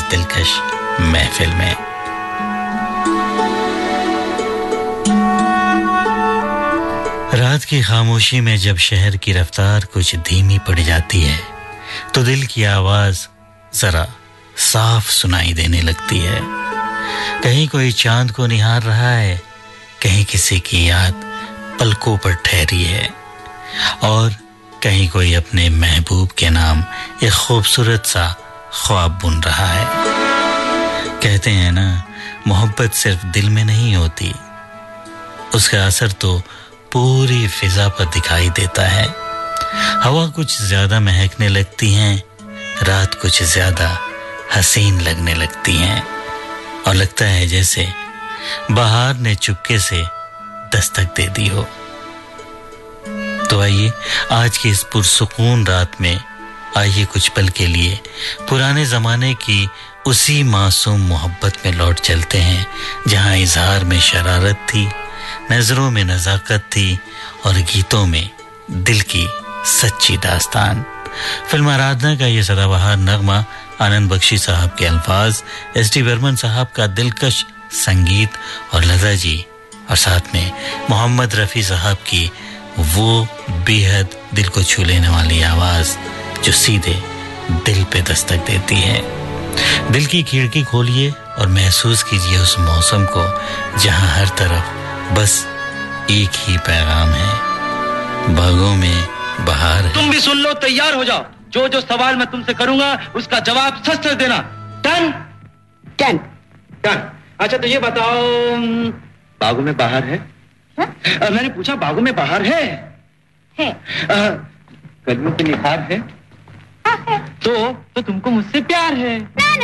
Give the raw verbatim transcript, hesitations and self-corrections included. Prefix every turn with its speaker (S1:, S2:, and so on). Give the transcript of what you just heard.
S1: दिलकश महफिल में। रात की खामोशी में जब शहर की रफ्तार कुछ धीमी पड़ जाती है तो दिल की आवाज जरा साफ सुनाई देने लगती है। कहीं कोई चांद को निहार रहा है, कहीं किसी की याद पलकों पर ठहरी है और कहीं कोई अपने महबूब के नाम एक खूबसूरत सा ख्वाब बुन रहा है। कहते हैं ना, मोहब्बत सिर्फ दिल में नहीं होती, उसका असर तो पूरी फिजा पर दिखाई देता है। हवा कुछ ज्यादा महकने लगती है, रात कुछ ज्यादा हसीन लगने लगती है और लगता है जैसे बहार ने चुपके से दस्तक दे दी हो। तो आइए आज की इस पुरसुकून रात में आइए कुछ पल के लिए पुराने जमाने की उसी मासूम मोहब्बत में लौट चलते हैं जहां इजहार में शरारत थी, नजरों में नजाकत थी और गीतों में दिल की सच्ची दास्तान। फिल्म आराधना का ये सदाबहार नगमा, आनंद बख्शी साहब के अल्फाज, एस टी बर्मन साहब का दिलकश संगीत और लता जी और साथ में मोहम्मद रफ़ी साहब की वो बेहद दिल को छू लेने वाली आवाज जो सीधे दिल पे दस्तक देती है। दिल की खिड़की खोलिए और महसूस कीजिए उस मौसम को जहां हर तरफ बस एक ही पैगाम है, बागों में बहार है।
S2: तुम भी सुन लो, तैयार हो जाओ। जो जो सवाल मैं तुमसे करूंगा उसका जवाब सच सच देना। Done
S3: done
S2: done. अच्छा तो ये बताओ, बागों में बहार है?
S3: हा?
S2: आ, मैंने पूछा बागों में बहार है?
S3: है।
S2: कलियों पे निखार है?
S3: हाँ है।
S2: तो तो तुमको मुझसे प्यार है?